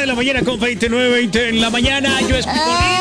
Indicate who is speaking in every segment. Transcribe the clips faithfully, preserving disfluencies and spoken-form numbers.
Speaker 1: de la mañana con veintinueve, veinte en la mañana. Yo explico.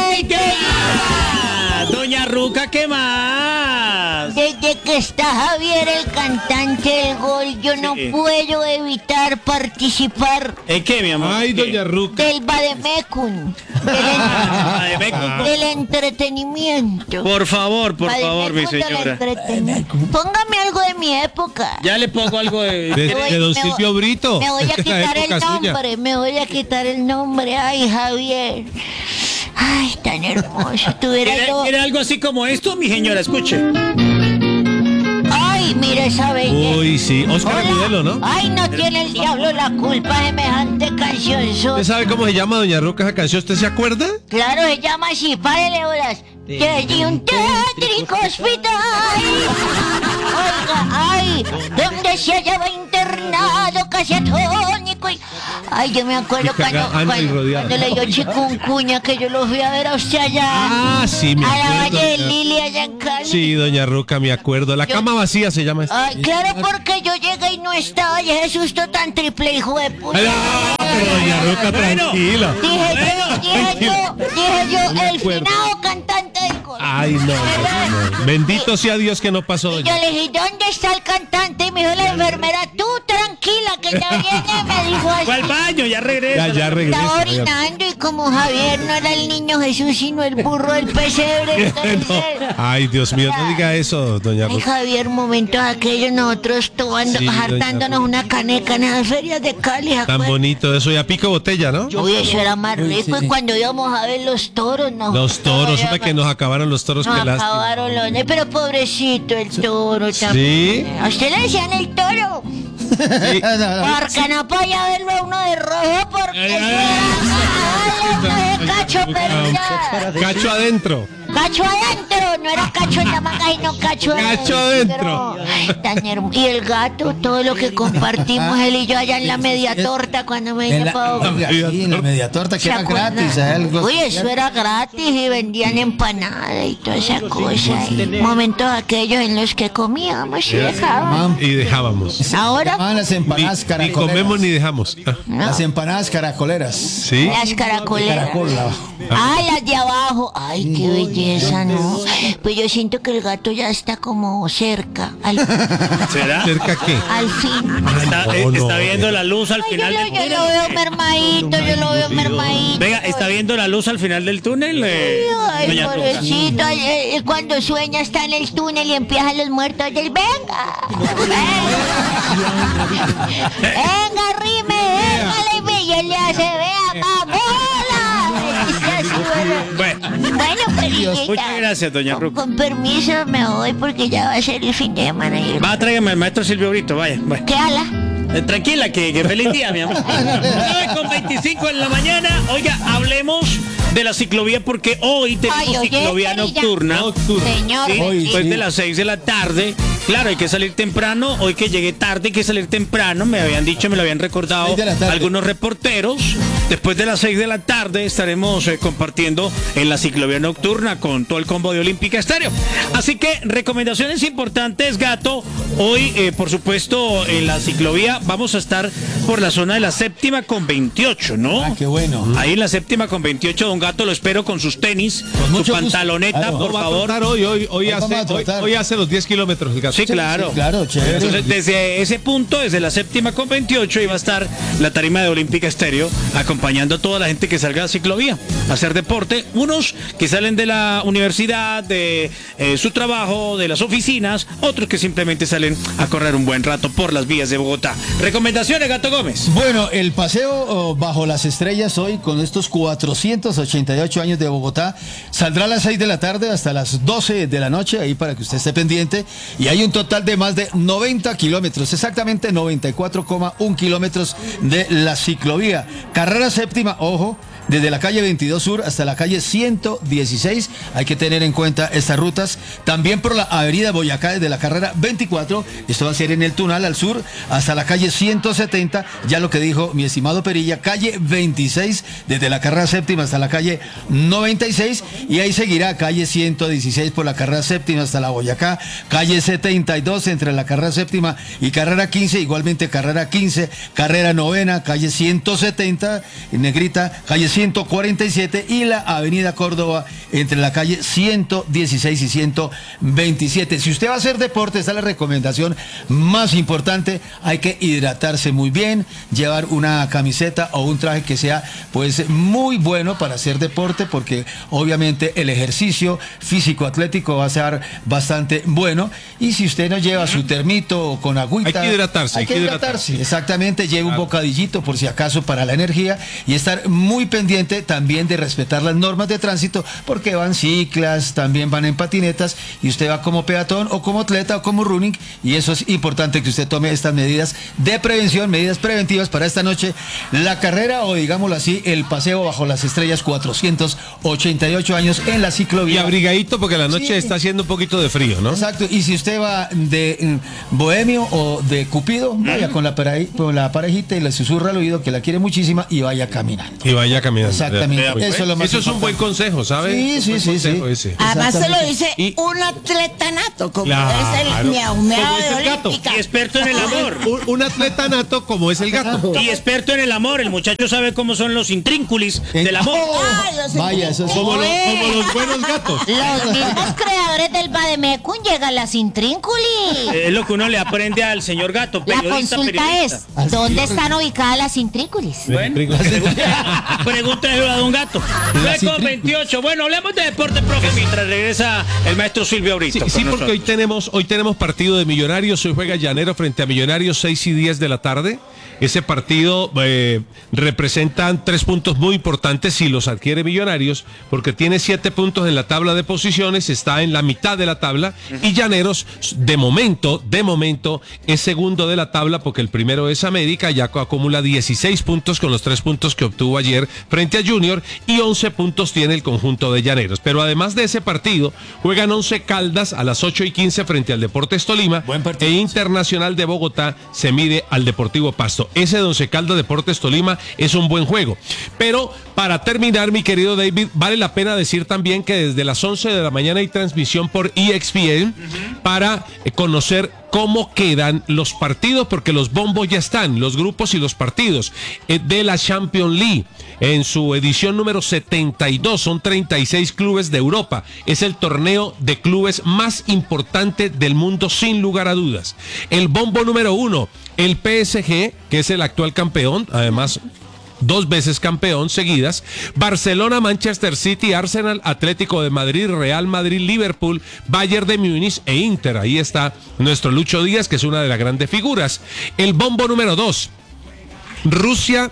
Speaker 1: Doña Ruca, ¿qué más?
Speaker 2: Desde que está Javier, el cantante del gol, yo no sí. puedo evitar participar.
Speaker 1: ¿En qué, mi amor?
Speaker 3: Ay, doña Ruca.
Speaker 2: Del Bademecum. Del, en... del entretenimiento.
Speaker 1: Por favor, por favor, mi señora.
Speaker 2: Póngame algo de mi época.
Speaker 1: Ya le pongo algo de...
Speaker 3: De, voy, de don Silvio
Speaker 2: voy,
Speaker 3: Brito.
Speaker 2: Me voy a quitar el nombre, suya. me voy a quitar el nombre. Ay, Javier. Ay, tan hermoso.
Speaker 1: ¿Quiere, yo... ¿Quiere algo así como esto, mi señora? Escuche.
Speaker 2: Ay, mira esa belleza.
Speaker 3: Uy, sí. Oscar Modelo, ¿no?
Speaker 2: Ay, no tiene el diablo la culpa de semejante canción.
Speaker 3: ¿Usted sabe cómo se llama, doña Ruca, esa canción? ¿Usted se acuerda?
Speaker 2: Claro, se llama así. Párele horas. Desde un tétrico hospital. Oiga, ay, donde se hallaba internado casi atónico. Y... Ay, yo me acuerdo cuando, cuando, cuando le dio chikungunya, que yo lo fui a ver a usted allá.
Speaker 3: Ah, sí, me acuerdo.
Speaker 2: A la Valle de Lili, allá en Cali.
Speaker 3: Sí, doña Ruca, me acuerdo. La yo, cama vacía se llama.
Speaker 2: Ay, claro, porque yo llegué y no estaba. Y ese susto tan triple, hijo de puta.
Speaker 3: Ay, no, pero doña Ruca, tranquila.
Speaker 2: Dije yo, dije yo, dije yo, el finado cantante del gol.
Speaker 3: Ay, no, no, no. Bendito y, sea Dios que no pasó, doña.
Speaker 2: Y yo le dije, ¿dónde está el cantante? Y me dijo la enfermera, tú tranquila, que ya viene, me dijo así.
Speaker 1: Fue al baño, ya regresa.
Speaker 3: Ya, ya regresa.
Speaker 2: Estaba orinando y como Javier no era el niño Jesús, sino el burro del pesebre. Entonces,
Speaker 3: no. Ay, Dios mío, no diga eso, doña Ruca.
Speaker 2: Ay, Javier, momentos aquellos nosotros tomando, sí, hartándonos una caneca en las ferias de Cali.
Speaker 3: Tan bonito eso, y a pico botella, ¿no?
Speaker 2: Uy, eso era más rico. Sí. Y cuando íbamos a ver los toros, no.
Speaker 3: Los toros, una que nos acabaron los toros,
Speaker 2: nos
Speaker 3: que lástima.
Speaker 2: Acabaron los, pero pobrecito el toro también.
Speaker 3: ¿Sí?
Speaker 2: ¿A usted le decían el toro? Sí. Porque no podía verlo a uno de rojo porque ay, cacho perdido.
Speaker 3: Cacho adentro.
Speaker 2: Cacho adentro, no era cacho en la manga, sino cacho adentro.
Speaker 3: Cacho adentro.
Speaker 2: Tan hermoso. Y el gato, todo lo que compartimos él y yo allá en la media torta cuando me vine para
Speaker 4: sí, en la media torta que era gratis. Algo
Speaker 2: Uy, eso era gratis y vendían empanadas y toda esa cosa. Y momentos aquellos en los que comíamos y dejábamos.
Speaker 3: Y dejábamos.
Speaker 2: Ahora.
Speaker 4: Ah, las empanadas
Speaker 3: ni,
Speaker 4: caracoleras.
Speaker 3: Ni comemos ni dejamos. Ah.
Speaker 2: No.
Speaker 4: Las empanadas caracoleras.
Speaker 3: Sí.
Speaker 2: Las caracoleras. Ah, las de abajo. Ay, qué belleza, ¿no? Pues yo siento que el gato ya está como cerca. Al...
Speaker 1: ¿Será?
Speaker 3: ¿Cerca qué?
Speaker 2: Al fin.
Speaker 1: Está,
Speaker 3: no,
Speaker 1: eh,
Speaker 3: no,
Speaker 1: está viendo la luz al
Speaker 2: Ay,
Speaker 1: final
Speaker 2: yo,
Speaker 1: del
Speaker 2: lo, yo lo veo mermadito, yo lo veo mermadito.
Speaker 1: Venga, ¿está viendo la luz al final del túnel? Eh,
Speaker 2: Ay, pobrecito, eh, cuando sueña está en el túnel y empiezan los muertos. Y él, venga, venga, venga, rime, venga, y él le hace, vea, bola.
Speaker 1: Bueno,
Speaker 2: bueno, Perillita,
Speaker 1: muchas gracias, doña Ruca.
Speaker 2: Con permiso me voy porque ya va a ser el fin de semana.
Speaker 1: Va, tráigame al maestro Silvio Brito, vaya, vaya.
Speaker 2: ¿Qué ala?
Speaker 1: Eh, tranquila, que, que feliz día, mi amor. nueve con veinticinco en la mañana. Oiga, hablemos de la ciclovía porque hoy tenemos
Speaker 2: Ay, oye,
Speaker 1: ciclovía nocturna. nocturna.
Speaker 2: Señor,
Speaker 1: ¿sí?
Speaker 4: Hoy,
Speaker 1: Después
Speaker 4: sí.
Speaker 1: de las seis de la tarde. Claro, hay que salir temprano. Hoy que llegué tarde hay que salir temprano. Me habían dicho, me lo habían recordado algunos reporteros. Después de las seis de la tarde estaremos eh, compartiendo en la ciclovía nocturna con todo el combo de Olímpica Estéreo. Así que recomendaciones importantes, Gato. Hoy, eh, por supuesto, en la ciclovía vamos a estar por la zona de la séptima con veintiocho, ¿no?
Speaker 4: Ah, qué bueno.
Speaker 1: Ahí en la séptima con veintiocho, don Gato, lo espero con sus tenis,
Speaker 4: con
Speaker 1: su pantaloneta,
Speaker 4: claro.
Speaker 1: por
Speaker 3: no,
Speaker 1: favor.
Speaker 3: Hoy, hoy, hoy, hace, hoy,
Speaker 4: hoy,
Speaker 3: hoy hace los diez kilómetros el Gato.
Speaker 1: Sí, claro.
Speaker 4: Sí, claro, chévere.
Speaker 1: Entonces, desde ese punto, desde la séptima con veintiocho, iba a estar la tarima de Olímpica Estéreo acompañando a toda la gente que salga a la ciclovía a hacer deporte. Unos que salen de la universidad, de eh, su trabajo, de las oficinas, otros que simplemente salen a correr un buen rato por las vías de Bogotá. Recomendaciones, Gato Gómez.
Speaker 4: Bueno, el paseo oh, bajo las estrellas hoy con estos cuatrocientos ochenta y ocho años de Bogotá saldrá a las seis de la tarde hasta las doce de la noche, ahí para que usted esté pendiente. Y hay un total de más de noventa kilómetros, exactamente noventa y cuatro coma uno kilómetros de la ciclovía. Carrera séptima, ojo, desde la calle veintidós Sur hasta la calle ciento dieciséis. Hay que tener en cuenta estas rutas. También por la avenida Boyacá, desde la carrera veinticuatro. Esto va a ser en el Tunal al sur hasta la calle ciento setenta. Ya lo que dijo mi estimado Perilla, calle veintiséis, desde la carrera séptima hasta la calle noventa y seis. Y ahí seguirá calle ciento dieciséis por la carrera séptima hasta la Boyacá. Calle setenta y dos entre la carrera séptima y carrera quince. Igualmente carrera quince, carrera novena, calle ciento setenta, en negrita, calle ciento cuarenta y siete y la avenida Córdoba entre la calle ciento dieciséis y ciento veintisiete. Si usted va a hacer deporte, esta es la recomendación más importante. Hay que hidratarse muy bien, llevar una camiseta o un traje que sea pues muy bueno para hacer deporte, porque obviamente el ejercicio físico atlético va a ser bastante bueno. Y si usted no lleva su termito con agüita,
Speaker 3: hay que hidratarse,
Speaker 4: hay que hidratarse, exactamente, lleve un bocadillito por si acaso para la energía, y estar muy pendiente también de respetar las normas de tránsito, porque van ciclas, también van en patinetas, y usted va como peatón o como atleta o como running, y eso es importante que usted tome estas medidas de prevención, medidas preventivas para esta noche, la carrera, o digámoslo así, el paseo bajo las estrellas, cuatrocientos ochenta y ocho años en la ciclovía.
Speaker 3: Y abrigadito porque la noche sí está haciendo un poquito de frío, ¿no?
Speaker 4: Exacto, y si usted va de mm, bohemio o de cupido, vaya con la, pare- con la parejita y le susurra al oído que la quiere muchísima y vaya caminando.
Speaker 3: Y vaya caminando.
Speaker 4: Exactamente.
Speaker 3: Ya, ya,
Speaker 4: Eso es lo más
Speaker 3: Eso es un buen consejo, ¿sabes?
Speaker 4: Sí, sí, sí, sí.
Speaker 3: Ese.
Speaker 5: Además se lo dice
Speaker 3: Y-
Speaker 5: un atleta nato, como
Speaker 3: Claro.
Speaker 5: es el miau miau
Speaker 3: Como es
Speaker 5: de
Speaker 3: el gato.
Speaker 5: Olímpica.
Speaker 1: Y experto en el amor.
Speaker 3: Un, un atleta nato como es el gato.
Speaker 1: Y experto en el amor. El muchacho sabe cómo son los intrínculis del amor.
Speaker 5: Ay, los
Speaker 4: Vaya, eso es
Speaker 3: Como,
Speaker 4: como
Speaker 3: los, como los buenos gatos.
Speaker 2: Los mismos creadores del Bademecum llegan las intrínculis.
Speaker 1: Es lo que uno le aprende al señor gato,
Speaker 2: La
Speaker 1: periodista,
Speaker 2: consulta
Speaker 1: periodista.
Speaker 2: es, ¿dónde están ubicadas las intrínculis?
Speaker 1: Bueno, pregunta- pregúntale a don Gato. nueve con veintiocho. Bueno, hablemos de deporte, profe, mientras regresa el maestro Silvio Brito.
Speaker 3: Sí, sí, porque hoy tenemos, hoy tenemos partido de Millonarios. Hoy juega Llanero frente a Millonarios, seis y diez de la tarde. Ese partido eh, representan tres puntos muy importantes si los adquiere Millonarios, porque tiene siete puntos en la tabla de posiciones, está en la mitad de la tabla, y Llaneros, de momento, de momento, es segundo de la tabla, porque el primero es América, ya acumula dieciséis puntos con los tres puntos que obtuvo ayer frente a Junior, y once puntos tiene el conjunto de Llaneros. Pero además de ese partido, juegan Once Caldas a las ocho y quince frente al Deportes Tolima,
Speaker 4: Buen partido.
Speaker 3: e Internacional de Bogotá se mide al Deportivo Pasto. Ese de Once Caldas Deportes Tolima es un buen juego. Pero para terminar, mi querido David, vale la pena decir también que desde las once de la mañana hay transmisión por E X P N uh-huh. para eh, conocer cómo quedan los partidos, porque los bombos ya están, los grupos y los partidos eh, de la Champions League en su edición número setenta y dos, son treinta y seis clubes de Europa, es el torneo de clubes más importante del mundo sin lugar a dudas. El bombo número uno, el P S G, que es el actual campeón, además dos veces campeón seguidas, Barcelona, Manchester City, Arsenal, Atlético de Madrid, Real Madrid, Liverpool, Bayern de Múnich e Inter. Ahí está nuestro Lucho Díaz, que es una de las grandes figuras. El bombo número dos, Rusia,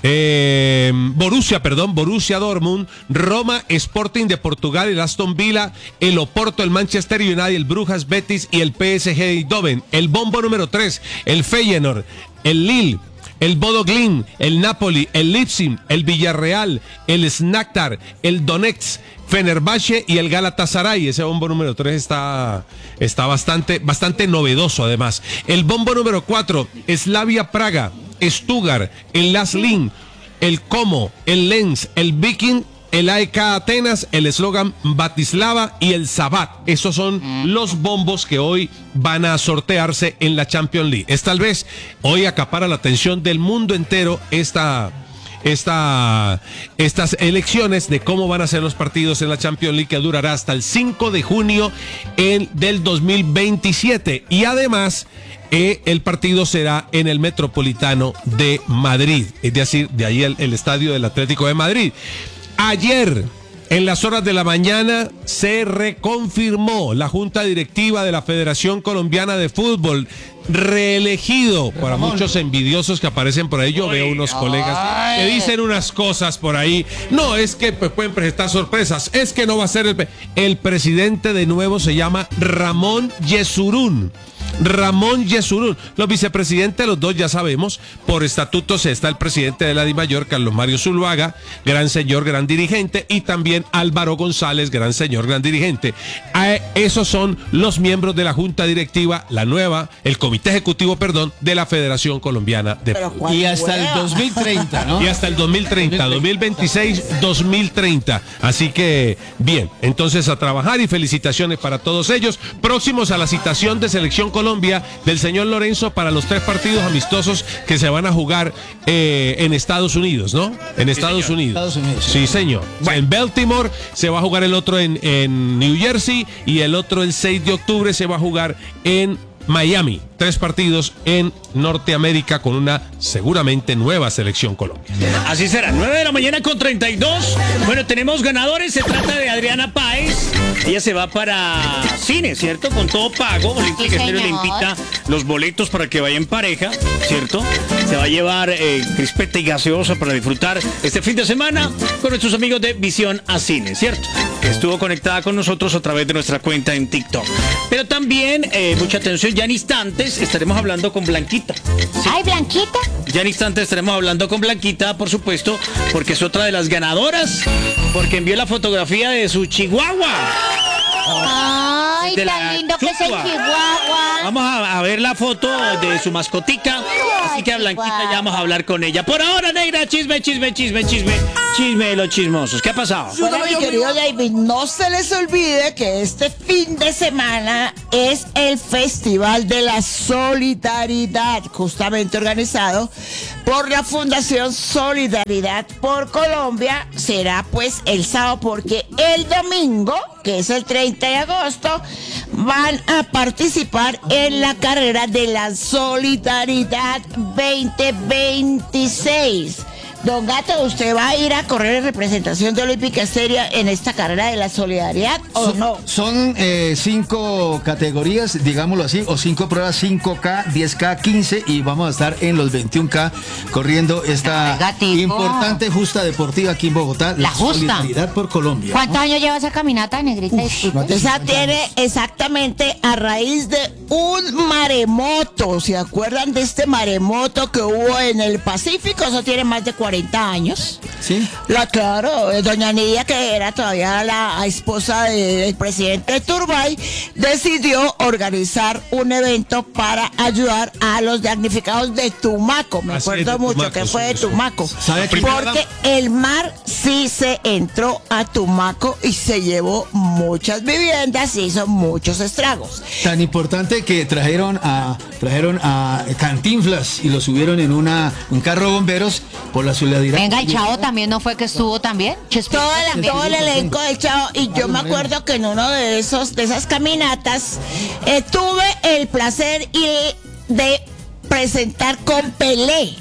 Speaker 3: eh, Borussia, perdón, Borussia Dortmund, Roma, Sporting de Portugal, el Aston Villa, el Oporto, el Manchester United, el Brujas Betis y el P S G Eindhoven. El bombo número tres, el Feyenoord, el Lille, el Bodo Glimt, el Napoli, el Leipzig, el Villarreal, el Shakhtar, el Donetsk, Fenerbahce y el Galatasaray. Ese bombo número tres está, está bastante, bastante novedoso además. El bombo número cuatro, Slavia Praga, Stuttgart, el Laslin, el Como, el Lens, el Viking, el A E K Atenas, el Slogan Bratislava y el Sabat. Esos son los bombos que hoy van a sortearse en la Champions League. Es tal vez hoy acapara la atención del mundo entero esta, esta, estas elecciones de cómo van a ser los partidos en la Champions League, que durará hasta el cinco de junio en, del dos mil veintisiete. Y además, Eh, el partido será en el Metropolitano de Madrid, es decir, de ahí el, el estadio del Atlético de Madrid. Ayer, en las horas de la mañana, se reconfirmó la Junta Directiva de la Federación Colombiana de Fútbol, reelegido. Para muchos envidiosos que aparecen por ahí, yo veo unos colegas que dicen unas cosas por ahí. No, es que pues, pueden presentar sorpresas, es que no va a ser el... El presidente de nuevo se llama Ramón Yesurún. Ramón Yesurún. Los vicepresidentes, los dos ya sabemos, por estatutos está el presidente de la DIMAYOR, Carlos Mario Zuluaga, gran señor, gran dirigente, y también Álvaro González, gran señor, gran dirigente. A esos son los miembros de la Junta Directiva, la nueva, el Comité Ejecutivo, perdón, de la Federación Colombiana de Fútbol.
Speaker 4: Y hasta el dos mil treinta, ¿no?
Speaker 3: Y hasta el dos mil treinta, dos mil veintiséis, dos mil treinta. Así que, bien, entonces a trabajar y felicitaciones para todos ellos. Próximos a la citación de Selección Colombia del señor Lorenzo para los tres partidos amistosos que se van a jugar eh, en Estados Unidos, ¿no? En Estados,
Speaker 1: sí,
Speaker 3: Unidos.
Speaker 4: Estados Unidos.
Speaker 3: Sí, señor.
Speaker 1: Bueno.
Speaker 3: En Baltimore se va a jugar el otro en, en New Jersey y el otro el seis de octubre se va a jugar en Miami. Tres partidos en Norteamérica con una seguramente nueva Selección Colombia.
Speaker 1: Así será, nueve de la mañana con treinta y dos. Bueno, tenemos ganadores, se trata de Adriana Páez. Ella se va para cine, ¿cierto? Con todo pago. Olímpica
Speaker 2: Sí,
Speaker 1: Estéreo le
Speaker 2: señor.
Speaker 1: invita los boletos para que vaya en pareja, ¿cierto? Se va a llevar eh, crispeta y gaseosa para disfrutar este fin de semana con nuestros amigos de Visión a Cine, ¿cierto? Estuvo conectada con nosotros a través de nuestra cuenta en TikTok. Pero también, eh, mucha atención, ya en instantes estaremos hablando con Blanquita.
Speaker 2: Ay, Blanquita.
Speaker 1: Ya en instantes estaremos hablando con Blanquita, por supuesto, porque es otra de las ganadoras, porque envió la fotografía de su chihuahua.
Speaker 2: Ay,
Speaker 1: De
Speaker 2: tan
Speaker 1: la
Speaker 2: lindo que es el
Speaker 1: Chutua.
Speaker 2: Chihuahua.
Speaker 1: Vamos a, a ver la foto de su mascotica, así que a Blanquita ya vamos a hablar con ella. Por ahora, negra, chisme, chisme, chisme, chisme, chisme de los chismosos. ¿Qué ha pasado?
Speaker 5: Bueno, mi querido David, no se les olvide que este fin de semana es el Festival de la Solidaridad, justamente organizado por la Fundación Solidaridad por Colombia. Será pues el sábado, porque el domingo, que es el treinta de agosto, van a participar en la carrera de la Solidaridad veinte veintiséis. Don Gato, ¿usted va a ir a correr en representación de Olímpica Estéreo en esta carrera de la solidaridad o
Speaker 4: Son,
Speaker 5: no?
Speaker 4: son eh, cinco categorías, digámoslo así, o cinco pruebas, cinco K, diez K, quince, y vamos a estar en los veintiún K corriendo esta
Speaker 2: Ay, gatico.
Speaker 4: importante justa deportiva aquí en Bogotá,
Speaker 2: La justa.
Speaker 4: Solidaridad por Colombia.
Speaker 2: ¿Cuántos años lleva esa caminata, negrita? Disculpe.
Speaker 4: no te-
Speaker 5: Esa tiene exactamente a raíz de un maremoto. ¿Se acuerdan de este maremoto que hubo en el Pacífico? Eso tiene más de cuarenta años.
Speaker 4: ¿Sí?
Speaker 5: La, claro, eh, doña Nidia, que era todavía la esposa de- del presidente Turbay, decidió organizar un evento para ayudar a los damnificados de Tumaco. Me
Speaker 3: Así es,
Speaker 5: acuerdo
Speaker 3: de
Speaker 5: mucho
Speaker 3: Tumaco,
Speaker 5: que fue
Speaker 3: sí,
Speaker 5: de
Speaker 3: sí.
Speaker 5: Tumaco.
Speaker 4: ¿Sabe qué?
Speaker 5: Porque el mar sí se entró a Tumaco y se llevó muchas viviendas y hizo muchos estragos.
Speaker 4: Tan importante que trajeron a trajeron a Cantinflas y lo subieron en una un carro de bomberos por la solidaridad.
Speaker 2: Venga, el Chavo también no fue que estuvo también. Chespirito
Speaker 5: Todo el,
Speaker 2: también.
Speaker 5: todo el elenco del Chavo, y yo me acuerdo que en uno de esos de esas caminatas eh, tuve el placer y de presentar con Pelé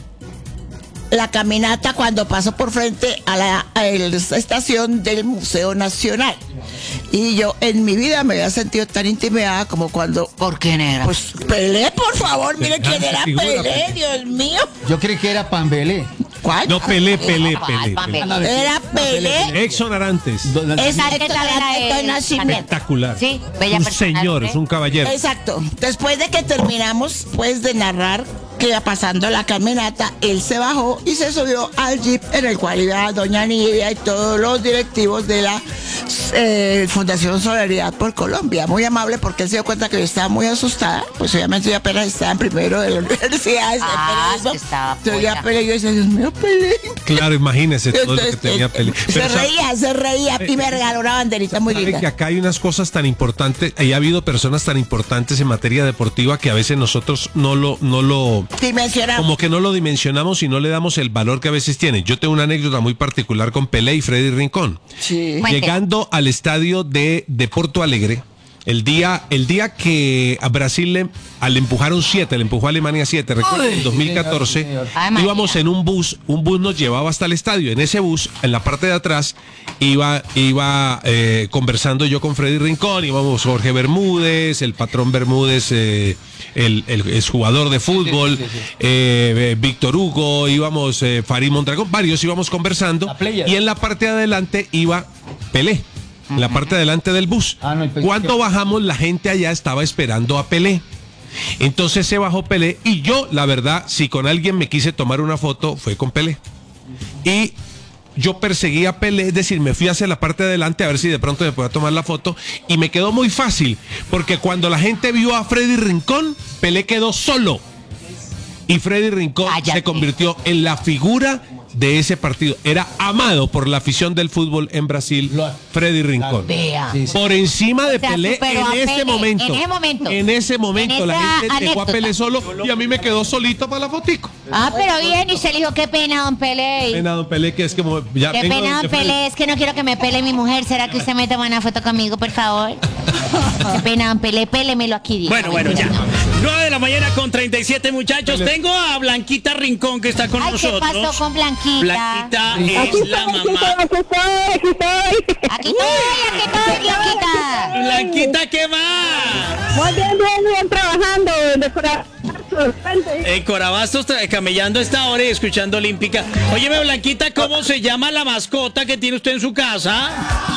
Speaker 5: la caminata cuando pasó por frente a la, a la estación del Museo Nacional. Y yo en mi vida me había sentido tan intimidada como cuando...
Speaker 2: ¿Por qué, negra?
Speaker 5: Pues Pelé, por favor, mire quién
Speaker 3: Grande
Speaker 5: era
Speaker 3: figura,
Speaker 5: Pelé,
Speaker 3: Pelé.
Speaker 5: Dios mío.
Speaker 4: Yo creí que era Pambelé.
Speaker 5: ¿Cuál?
Speaker 3: No, Pelé, Pelé,
Speaker 2: Ay,
Speaker 3: Pelé.
Speaker 2: Pambe.
Speaker 3: Pelé.
Speaker 5: Era Pelé.
Speaker 3: Exxon Arantes.
Speaker 4: Don-
Speaker 5: Exacto,
Speaker 2: ¿Qué tal era
Speaker 5: Ernesto
Speaker 2: él?
Speaker 5: Nacimiento.
Speaker 3: Espectacular.
Speaker 2: Sí, bella
Speaker 3: un
Speaker 2: persona,
Speaker 3: señor,
Speaker 2: ¿eh?
Speaker 3: es un caballero.
Speaker 5: Exacto. Después de que terminamos, pues, de narrar que iba pasando la caminata, él se bajó y se subió al jeep en el cual iba doña Nidia y todos los directivos de la eh, Fundación Solidaridad por Colombia. Muy amable, porque él se dio cuenta que yo estaba muy asustada. Pues obviamente yo apenas estaba en primero de la universidad. este
Speaker 2: Ah,
Speaker 5: periodismo.
Speaker 2: que estaba
Speaker 5: Yo ya
Speaker 2: polla.
Speaker 5: Pelé, yo decía, Dios mío, Pelé.
Speaker 3: Claro, imagínese todo lo que
Speaker 5: Entonces,
Speaker 3: tenía
Speaker 5: eh,
Speaker 3: Pelé.
Speaker 5: se
Speaker 3: Pero, ¿sabe-
Speaker 5: reía, se reía y me regaló una banderita muy
Speaker 3: sabe que
Speaker 5: linda.
Speaker 3: acá hay unas cosas tan importantes, y ha habido personas tan importantes en materia deportiva que a veces nosotros no lo, no lo,
Speaker 5: Dimensionamos.
Speaker 3: como que no lo dimensionamos y no le damos el valor que a veces tiene. Yo tengo una anécdota muy particular con Pelé y Freddy Rincón.
Speaker 5: Sí.
Speaker 2: Cuente.
Speaker 3: Llegando al estadio de, de Porto Alegre, el día, el día que a Brasil le, le empujaron siete, le empujó a Alemania siete, recuerdo, en dos mil catorce,
Speaker 4: señor.
Speaker 2: Ay, María.
Speaker 3: íbamos en un bus, un bus nos llevaba hasta el estadio. En ese bus, en la parte de atrás, iba, iba eh, conversando yo con Freddy Rincón, íbamos Jorge Bermúdez, el patrón Bermúdez, eh, el, el, el jugador de fútbol,
Speaker 4: Sí, sí, sí, sí.
Speaker 3: eh, eh, Víctor Hugo, íbamos eh, Farid Mondragón, varios íbamos conversando,
Speaker 4: La playa.
Speaker 3: y en la parte de adelante iba Pelé. En la parte de adelante del bus.
Speaker 4: Ah, no, el pe-
Speaker 3: Cuando bajamos, la gente allá estaba esperando a Pelé. Entonces se bajó Pelé y yo, la verdad, si con alguien me quise tomar una foto, fue con Pelé. Y yo perseguí a Pelé, es decir, me fui hacia la parte de adelante a ver si de pronto me podía tomar la foto y me quedó muy fácil, porque cuando la gente vio a Freddy Rincón, Pelé quedó solo y Freddy Rincón
Speaker 2: Cállate.
Speaker 3: se convirtió en la figura de ese partido. Era amado por la afición del fútbol en Brasil,
Speaker 4: Lo-
Speaker 3: Freddy Rincón.
Speaker 2: Vea.
Speaker 4: Sí, sí.
Speaker 3: Por encima de
Speaker 2: O sea,
Speaker 3: Pelé
Speaker 2: superó
Speaker 3: en
Speaker 2: a
Speaker 3: ese
Speaker 2: Pelé,
Speaker 3: momento.
Speaker 2: en ese momento.
Speaker 3: En ese momento
Speaker 2: En
Speaker 3: la
Speaker 2: esa
Speaker 3: gente dejó a
Speaker 2: anécdota.
Speaker 3: Pelé solo y a mí me quedó solito para la fotico.
Speaker 2: Ah, pero bien, y se le dijo, qué pena, don Pelé.
Speaker 3: Pena, don Pelé, que es como ya
Speaker 2: Qué
Speaker 3: vengo
Speaker 2: pena,
Speaker 3: de
Speaker 2: don Pelé, es que no quiero que me pele mi mujer. ¿Será que usted me toma una foto conmigo, por favor? Qué pena, don Pelé, pélemelo aquí. dijo.
Speaker 1: Bueno, bueno, ya. nueve de la mañana con treinta y siete, muchachos.
Speaker 3: Dale.
Speaker 1: Tengo a Blanquita Rincón que está con
Speaker 2: Ay, ¿qué
Speaker 1: nosotros.
Speaker 2: pasó con Blanquita?
Speaker 1: Blanquita es la mamá.
Speaker 2: Aquí estoy, aquí estoy, Blanquita.
Speaker 1: Blanquita, ¿qué más?
Speaker 6: Muy bien, bien, bien, trabajando de corazón.
Speaker 1: En Corabastos, tra- camellando a esta hora y escuchando Olímpica. Óyeme, Blanquita, ¿cómo se llama la mascota que tiene usted en su casa?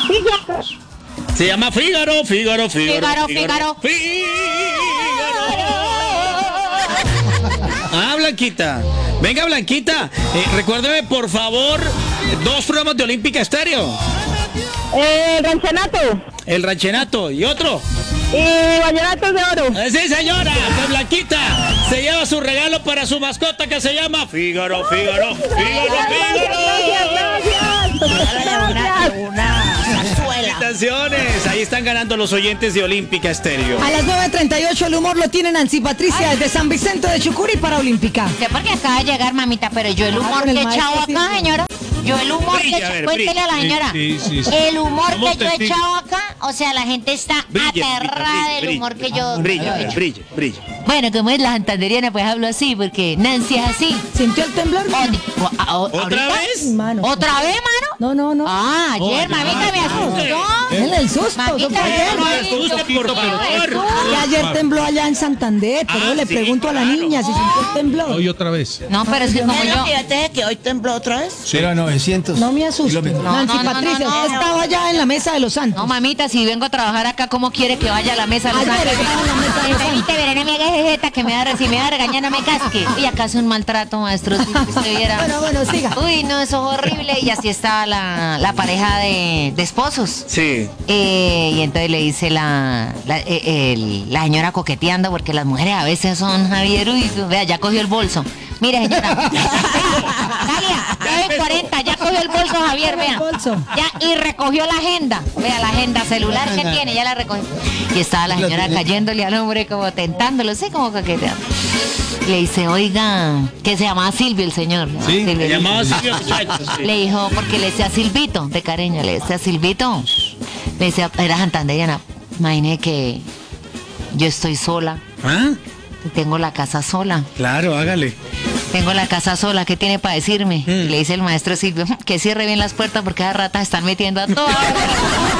Speaker 1: Se llama Fígaro, Fígaro, Fígaro.
Speaker 2: Fígaro,
Speaker 1: Ah, Blanquita. Venga, Blanquita. Eh, recuérdeme, por favor, dos programas de Olímpica Estéreo.
Speaker 6: Eh, Ranchenato
Speaker 1: El Ranchenato y otro.
Speaker 6: y Vallenatos de Oro.
Speaker 1: Eh, Sí, señora. Pues Blanquita se lleva su regalo para su mascota que se llama Fígaro, Fígaro, Fígaro, Fígaro.
Speaker 6: Gracias, gracias.
Speaker 1: Felicitaciones. Ahí están ganando los oyentes de Olímpica Estéreo.
Speaker 7: A las nueve treinta y ocho el humor lo tiene Nancy Patricia desde San Vicente de Chucurí para Olímpica.
Speaker 2: Sé porque acaba de llegar, mamita, pero yo el
Speaker 7: Ah,
Speaker 2: humor
Speaker 7: con el
Speaker 2: que he
Speaker 7: maestro
Speaker 2: echado acá,
Speaker 7: Silvio.
Speaker 2: señora. Yo el humor
Speaker 1: Brilla,
Speaker 2: que
Speaker 1: a
Speaker 2: he
Speaker 1: ver,
Speaker 2: echado, cuéntele a la
Speaker 3: Sí,
Speaker 2: señora.
Speaker 3: sí, sí, sí.
Speaker 2: El humor
Speaker 3: Somos
Speaker 2: que yo he
Speaker 3: testigos.
Speaker 2: echado acá, o sea, la gente está
Speaker 1: Brilla,
Speaker 2: aterrada
Speaker 1: brilla,
Speaker 2: del
Speaker 1: brilla,
Speaker 2: humor que yo, que yo
Speaker 1: Brilla,
Speaker 2: he hecho.
Speaker 1: brilla, brilla.
Speaker 2: Bueno, como es la santanderiana, pues hablo así, porque Nancy es así.
Speaker 7: ¿Sintió el temblor?
Speaker 2: O di- o- a- o-
Speaker 1: ¿Otra
Speaker 2: ¿ahorita?
Speaker 1: vez?
Speaker 7: Mano.
Speaker 2: ¿Otra vez, mano?
Speaker 7: No, no, no.
Speaker 2: Ah, ayer,
Speaker 3: Oh,
Speaker 2: mamita, me
Speaker 3: ya.
Speaker 2: asustó.
Speaker 7: Denle el susto. eso
Speaker 2: Mamita,
Speaker 7: fue ayer.
Speaker 2: no,
Speaker 1: No
Speaker 2: no,
Speaker 1: asuste, por favor.
Speaker 7: Que ayer tembló allá en Santander, pero
Speaker 1: Ah,
Speaker 7: le
Speaker 1: sí,
Speaker 7: pregunto a la
Speaker 1: claro.
Speaker 7: niña si sintió el temblor.
Speaker 3: Hoy otra vez.
Speaker 2: No, pero es que como yo...
Speaker 5: Fíjate que hoy tembló otra vez.
Speaker 4: Era novecientos.
Speaker 7: No me asuste.
Speaker 4: kilómetros.
Speaker 2: No,
Speaker 7: Nancy
Speaker 2: no, no,
Speaker 7: Patricia,
Speaker 2: no, no,
Speaker 7: usted
Speaker 2: no.
Speaker 7: estaba allá en la mesa de los santos.
Speaker 2: No, mamita, si vengo a trabajar acá, ¿cómo quiere que vaya a la mesa de los
Speaker 7: Ayer
Speaker 2: ángeles?
Speaker 7: estaba en la mesa de los
Speaker 2: Vení, te veré, no me hagas jeta, que me va a, si me va a regañar, no me casque. Uy, acá es un maltrato, maestro, si usted viera.
Speaker 7: Bueno, bueno, siga.
Speaker 2: Uy, no, eso es horrible. Y así estaba la, la pareja de, de esposos.
Speaker 1: Sí.
Speaker 2: Eh, y entonces le dice la, la, eh, el- la señora coqueteando, porque las mujeres a veces son Javier, uy, vea, ya cogió el bolso. Mire, señora. Dalia, nueve cuarenta, ya cogió el bolso, Javier, vea.
Speaker 7: El bolso.
Speaker 2: Ya, y recogió la agenda. Vea, la agenda celular que tiene, ya la recogió. Y estaba la señora cayéndole al hombre, como tentándolo, sí, como coqueteando. Le dice, oiga, que se llamaba Silvio el señor. ¿no?
Speaker 3: Sí,
Speaker 2: Silvio.
Speaker 1: Se llamaba Silvio, muchachos. Sí.
Speaker 2: Le dijo, porque le decía Silvito, de cariño, le decía Silvito. Le decía, era santanderiana. Imagine que yo estoy sola,
Speaker 1: ¿Ah?
Speaker 2: tengo la casa sola,
Speaker 1: Claro, hágale.
Speaker 2: tengo la casa sola, ¿qué tiene para decirme? Y le dice el maestro Silvio, que cierre bien las puertas porque a ratas están metiendo a todos.